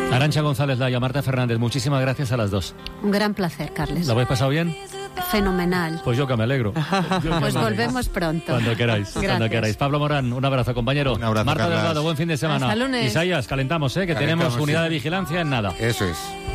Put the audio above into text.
Arantxa González Laya, Marta Fernández, muchísimas gracias a las dos. Un gran placer, Carles. ¿Lo habéis pasado bien? Fenomenal. Pues yo que me alegro. Pues volvemos pronto. Cuando queráis, cuando queráis. Pablo Morán, un abrazo, compañero. Un abrazo, Marta Carlas. Delgado, buen fin de semana. Hasta lunes. Isaías, calentamos, que tenemos unidad de vigilancia en nada. Eso es.